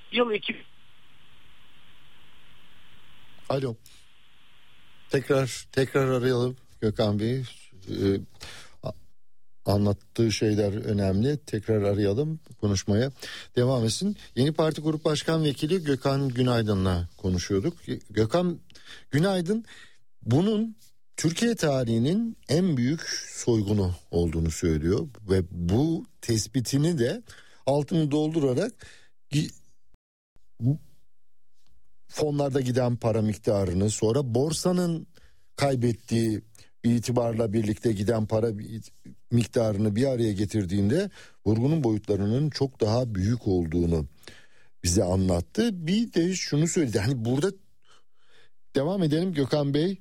Yıl 2. Alo. Tekrar arayalım Gökhan Bey. Anlattığı şeyler önemli. Tekrar arayalım, konuşmaya devam etsin. Yeni Parti Grup Başkan Vekili Gökhan Günaydın'la konuşuyorduk. Gökhan Günaydın bunun Türkiye tarihinin en büyük soygunu olduğunu söylüyor ve bu tespitini de altını doldurarak fonlarda giden para miktarını, sonra borsanın kaybettiği itibarla birlikte giden para miktarını bir araya getirdiğinde vurgunun boyutlarının çok daha büyük olduğunu bize anlattı. Bir de şunu söyledi. Hani burada devam edelim Gökhan Bey.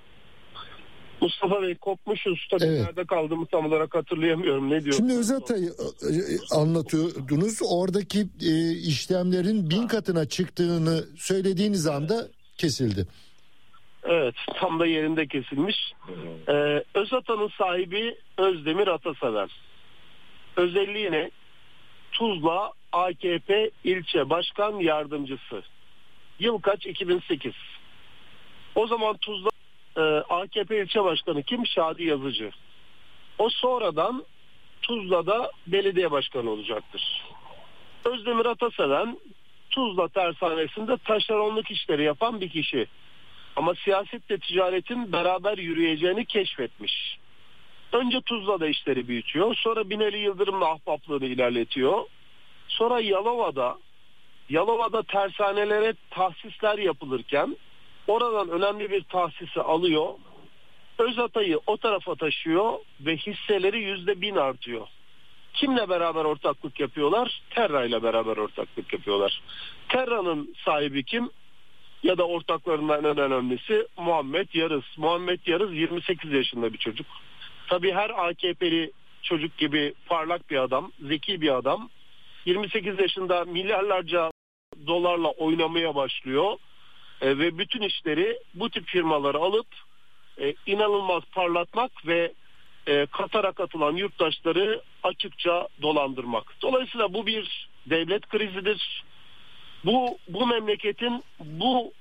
Mustafa Bey, kopmuşuz. Tabii evet. Nerede kaldığımı tam olarak hatırlayamıyorum. Ne diyor? Şimdi Özatay'ı anlatıyordunuz. Oradaki işlemlerin 1000 katına çıktığını söylediğiniz anda kesildi. Evet, tam da yerinde kesilmiş. Özata'nın sahibi Özdemir Ataseven. Özelliği ne? Tuzla AKP ilçe başkan yardımcısı. Yıl kaç? 2008. O zaman Tuzla AKP ilçe başkanı kim? Şadi Yazıcı. O sonradan Tuzla'da belediye başkanı olacaktır. Özdemir Ataseven Tuzla tersanesinde taşeronluk işleri yapan bir kişi. Ama siyasetle ticaretin beraber yürüyeceğini keşfetmiş. Önce Tuzla'da işleri büyütüyor. Sonra Binali Yıldırım'la ahbaplığını ilerletiyor. Sonra Yalova'da tersanelere tahsisler yapılırken oradan önemli bir tahsisi alıyor. Özatay'ı o tarafa taşıyor ve hisseleri %1000 artıyor. Kimle beraber ortaklık yapıyorlar? Terra ile beraber ortaklık yapıyorlar. Terra'nın sahibi kim? Ya da ortaklarından en önemlisi Muhammed Yarız. Muhammed Yarız 28 yaşında bir çocuk. Tabii her AKP'li çocuk gibi parlak bir adam, zeki bir adam. 28 yaşında milyarlarca dolarla oynamaya başlıyor. Ve bütün işleri bu tip firmaları alıp inanılmaz parlatmak ve Katar'a katılan yurttaşları açıkça dolandırmak. Dolayısıyla bu bir devlet krizidir. Bu memleketin bu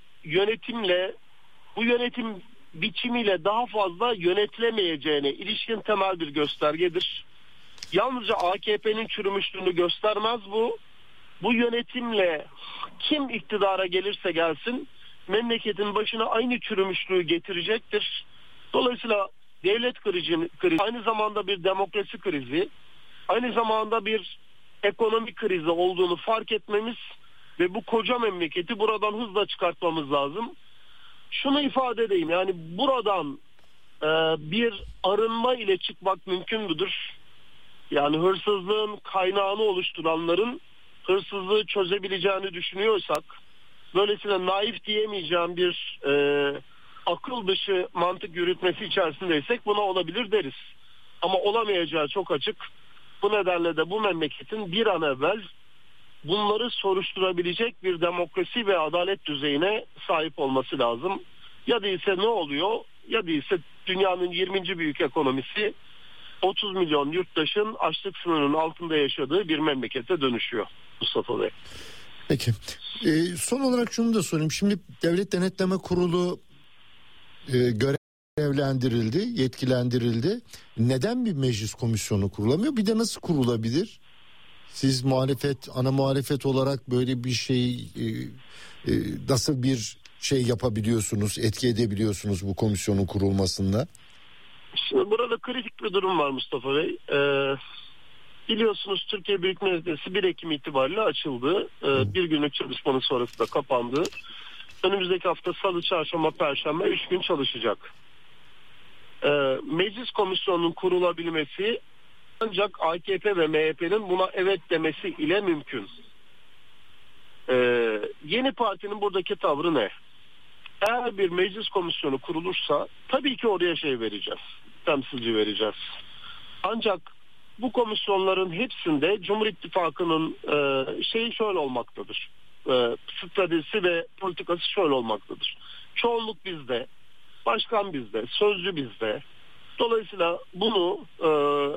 yönetim biçimiyle daha fazla yönetilemeyeceğine ilişkin temel bir göstergedir. Yalnızca AKP'nin çürümüşlüğünü göstermez bu. Bu yönetimle kim iktidara gelirse gelsin memleketin başına aynı çürümüşlüğü getirecektir. Dolayısıyla devlet krizi aynı zamanda bir demokrasi krizi, aynı zamanda bir ekonomik krizi olduğunu fark etmemiz ve bu koca memleketi buradan hızla çıkartmamız lazım. Şunu ifade edeyim, yani buradan bir arınma ile çıkmak mümkün müdür? Yani hırsızlığın kaynağını oluşturanların hırsızlığı çözebileceğini düşünüyorsak, böylesine naif diyemeyeceğim bir akıl dışı mantık yürütmesi içerisindeysek buna olabilir deriz. Ama olamayacağı çok açık. Bu nedenle de bu memleketin bir an evvel bunları soruşturabilecek bir demokrasi ve adalet düzeyine sahip olması lazım. Ya değilse ne oluyor? Ya değilse dünyanın 20. büyük ekonomisi 30 milyon yurttaşın açlık sınırının altında yaşadığı bir memlekete dönüşüyor Mustafa Bey. Peki. Son olarak şunu da sorayım. Şimdi Devlet Denetleme Kurulu görevlendirildi, yetkilendirildi. Neden bir meclis komisyonu kurulamıyor? Bir de nasıl kurulabilir? Siz ana muhalefet olarak böyle bir şey nasıl bir şey yapabiliyorsunuz, etki edebiliyorsunuz bu komisyonun kurulmasında? Şimdi burada kritik bir durum var Mustafa Bey. Biliyorsunuz Türkiye Büyük Millet Meclisi 1 Ekim itibariyle açıldı. Bir günlük çalışmanın sonrasında kapandı. Önümüzdeki hafta Salı, Çarşamba, Perşembe 3 gün çalışacak. Meclis komisyonunun kurulabilmesi ancak AKP ve MHP'nin buna evet demesi ile mümkün. Yeni partinin buradaki tavrı ne? Eğer bir meclis komisyonu kurulursa tabii ki oraya vereceğiz. Temsilci vereceğiz. Ancak bu komisyonların hepsinde Cumhur İttifakı'nın şeyi şöyle olmaktadır. Stratejisi ve politikası şöyle olmaktadır. Çoğunluk bizde, başkan bizde, sözcü bizde. Dolayısıyla bunu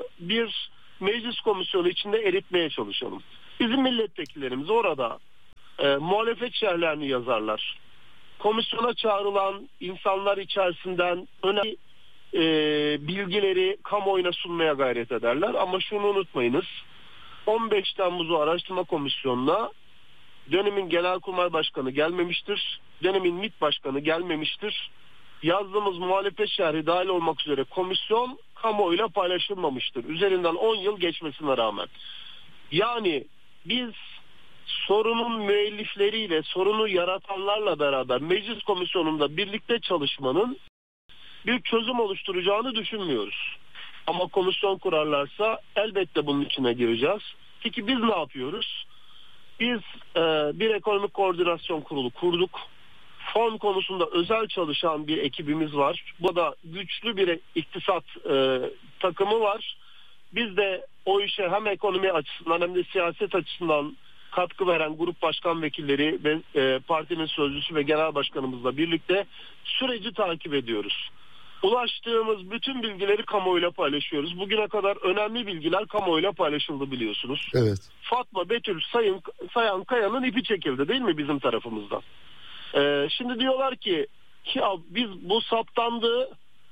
bir meclis komisyonu içinde eritmeye çalışalım. Bizim milletvekillerimiz orada muhalefet şerhlerini yazarlar. Komisyona çağrılan insanlar içerisinden önemli bilgileri kamuoyuna sunmaya gayret ederler. Ama şunu unutmayınız, 15 Temmuz'u araştırma komisyonuna dönemin Genelkurmay Başkanı gelmemiştir, dönemin MİT Başkanı gelmemiştir. Yazdığımız muhalefet şerhi dahil olmak üzere komisyon kamuoyuyla paylaşılmamıştır. Üzerinden 10 yıl geçmesine rağmen. Yani biz sorunun müellifleriyle, sorunu yaratanlarla beraber meclis komisyonunda birlikte çalışmanın bir çözüm oluşturacağını düşünmüyoruz. Ama komisyon kurarlarsa elbette bunun içine gireceğiz. Peki biz ne yapıyoruz? Biz bir ekonomik koordinasyon kurulu kurduk. Fon konusunda özel çalışan bir ekibimiz var. Bu da güçlü bir iktisat takımı var. Biz de o işe hem ekonomi açısından hem de siyaset açısından katkı veren grup başkan vekilleri ve partinin sözcüsü ve genel başkanımızla birlikte süreci takip ediyoruz. Ulaştığımız bütün bilgileri kamuoyuyla paylaşıyoruz. Bugüne kadar önemli bilgiler kamuoyuyla paylaşıldı biliyorsunuz. Evet. Fatma Betül Sayan Kaya'nın ipi çekildi değil mi bizim tarafımızdan? Şimdi diyorlar ki ya biz bu saptandı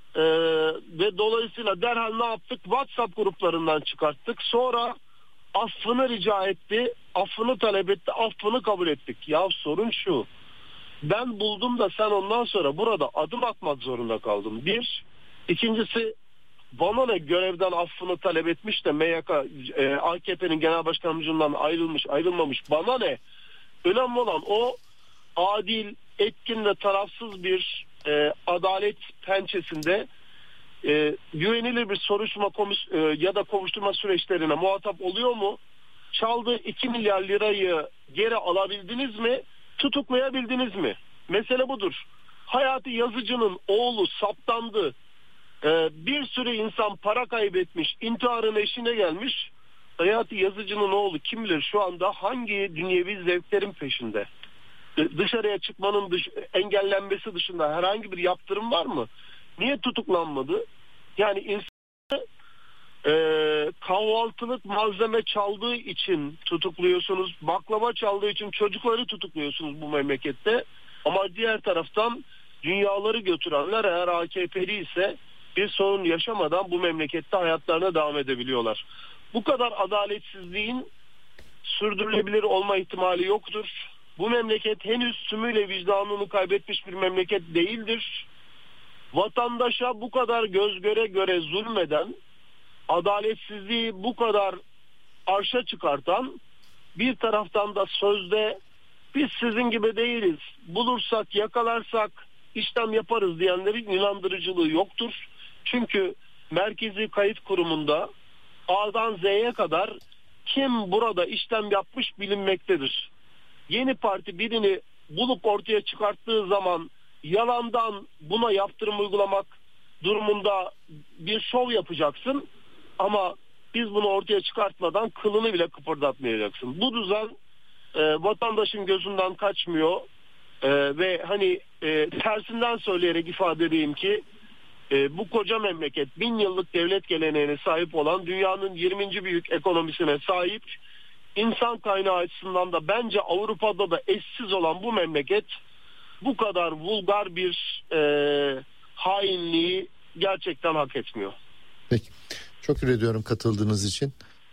ve dolayısıyla derhal ne yaptık? WhatsApp gruplarından çıkarttık. Sonra affını rica etti, affını talep etti, affını kabul ettik. Ya sorun şu, ben buldum da sen ondan sonra burada adım atmak zorunda kaldın. Bir. İkincisi, bana ne görevden affını talep etmiş de MYK AKP'nin genel başkanlığından ayrılmamış bana ne? Önemli olan o adil, etkin ve tarafsız bir adalet pençesinde güvenilir bir soruşturma ya da kovuşturma süreçlerine muhatap oluyor mu? Çaldığı 2 milyar lirayı geri alabildiniz mi? Tutuklayabildiniz mi? Mesele budur. Hayati Yazıcı'nın oğlu saptandı. Bir sürü insan para kaybetmiş, intiharın eşiğine gelmiş. Hayati Yazıcı'nın oğlu kim bilir şu anda hangi dünyevi zevklerin peşinde? Dışarıya çıkmanın engellenmesi dışında herhangi bir yaptırım var mı? Niye tutuklanmadı? Yani insan kahvaltılık malzeme çaldığı için tutukluyorsunuz, baklava çaldığı için çocukları tutukluyorsunuz bu memlekette. Ama diğer taraftan dünyaları götürenler eğer AKP'li ise bir sorun yaşamadan bu memlekette hayatlarına devam edebiliyorlar. Bu kadar adaletsizliğin sürdürülebilir olma ihtimali yoktur. Bu memleket henüz tümüyle vicdanını kaybetmiş bir memleket değildir. Vatandaşa bu kadar göz göre göre zulmeden, adaletsizliği bu kadar arşa çıkartan, bir taraftan da sözde biz sizin gibi değiliz, bulursak yakalarsak işlem yaparız diyenlerin inandırıcılığı yoktur. Çünkü Merkezi Kayıt Kurumu'nda A'dan Z'ye kadar kim burada işlem yapmış bilinmektedir. Yeni parti birini bulup ortaya çıkarttığı zaman yalandan buna yaptırım uygulamak durumunda bir şov yapacaksın ama biz bunu ortaya çıkartmadan kılını bile kıpırdatmayacaksın. Bu düzen vatandaşın gözünden kaçmıyor ve hani tersinden söyleyerek ifade edeyim ki bu koca memleket 1000 yıllık devlet geleneğine sahip olan dünyanın 20. büyük ekonomisine sahip, insan kaynağı açısından da bence Avrupa'da da eşsiz olan bu memleket bu kadar vulgar bir hainliği gerçekten hak etmiyor. Peki. Çok teşekkür ediyorum katıldığınız için.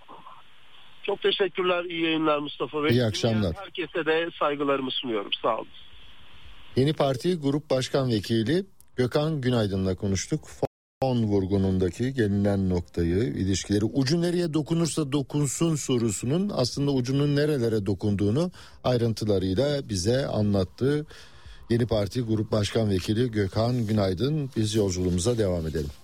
Çok teşekkürler. İyi yayınlar Mustafa Bey. İyi akşamlar. Herkese de saygılarımı sunuyorum. Sağ olun. Yeni Parti Grup Başkan Vekili Gökhan Günaydın'la konuştuk. Fon vurgunundaki gelinen noktayı, ilişkileri, ucu nereye dokunursa dokunsun sorusunun aslında ucunun nerelere dokunduğunu ayrıntılarıyla bize anlattı. Yeni Parti Grup Başkan Vekili Gökhan Günaydın. Biz yolculuğumuza devam edelim.